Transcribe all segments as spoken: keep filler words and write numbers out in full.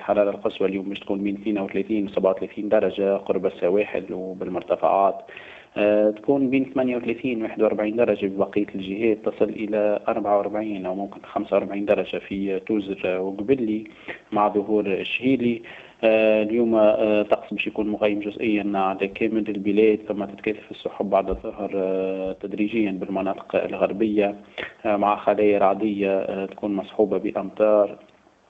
الحرارة القصوى اليوم مش تكون بين اثنين وثلاثين و سبعة وثلاثين درجة قرب السواحل وبالمرتفعات، أه تكون بين ثمانية وثلاثين و واحد وأربعين درجة ببقية الجهات، تصل إلى أربعة وأربعين أو ممكن خمسة وأربعين درجة في توزر وقبلي مع ظهور الشهيلي. آه اليوم آه طقس باش يكون مغيم جزئيا على كامل البلاد، ثم تتكاثف السحب بعد الظهر آه تدريجيا بالمناطق الغربية آه مع خلايا رعدية آه تكون مصحوبة بأمطار،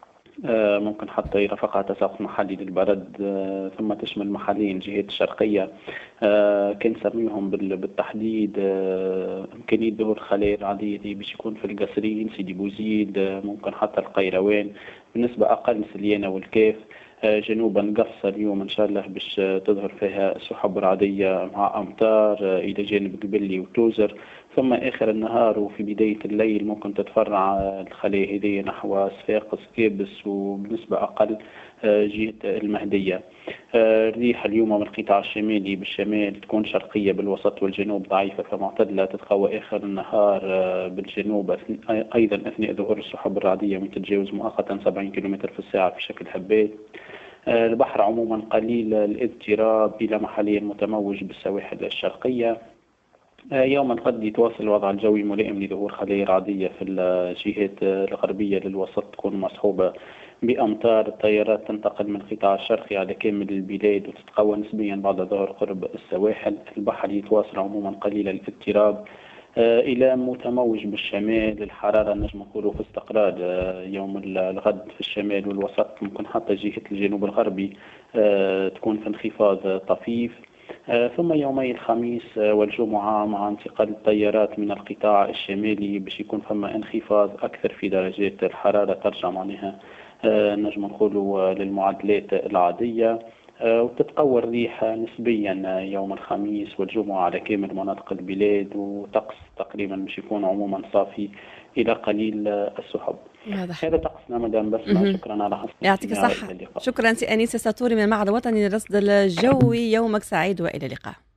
آه ممكن حتى يرافقها تساقط محلي للبرد، آه ثم تشمل محليا الجهات الشرقية آه كنسميهم بالتحديد آه إمكانية ظهور الخلايا الرعدية دي باش يكون في القصرين، سيدي بوزيد، آه ممكن حتى القيروان بنسبة أقل، سليانة والكاف. جنوبا قصة اليوم إن شاء الله باش تظهر فيها سحب رعدية مع أمطار إلى جانب قبلي وتوزر، ثم آخر النهار وفي بداية الليل ممكن تتفرع الخلايا هذه نحو صفاقس كابس وبنسبة أقل جهة المهدية. الريح اليوم من القطاع الشمالي بالشمال تكون شرقية بالوسط والجنوب ضعيفة فمعتدلة، تتقوى آخر النهار بالجنوب أيضا أثناء ظهور السحب الرعدية وتتجاوز مؤقتا سبعين كيلومتر في الساعة في شكل حبات. البحر عموما قليل الاضطراب إلى محليا متموج بالسواحل الشرقية. يوم الغد يتواصل الوضع الجوي ملائم لظهور خلايا رعدية في الجهات الغربية للوسط تكون مصحوبة بأمطار، التيارات تنتقل من القطاع الشرقي على كامل البلاد وتتقوى نسبيا بعد ظهور قرب السواحل. البحر يتواصل عموما قليل الاضطراب إلى متموج بالشمال، الحرارة نجم نقولوا في استقرار يوم الغد في الشمال والوسط، ممكن حتى جهة الجنوب الغربي تكون في انخفاض طفيف. ثم يومي الخميس والجمعة مع انتقال التيارات من القطاع الشمالي باش يكون فما انخفاض أكثر في درجات الحرارة، ترجع معناها نجم نقولوا للمعدلات العادية، وتتقوى الريح نسبيا يوم الخميس والجمعة على كامل مناطق البلاد، وطقس تقريبا باش يكون عموما صافي إلى قليل السحب. هذا طقسنا مدام بسمة. شكرا على حسن يعطيك الصحة. شكرا سي أنيس ساطوري من المعهد الوطني للرصد الجوي، يومك سعيد وإلى اللقاء.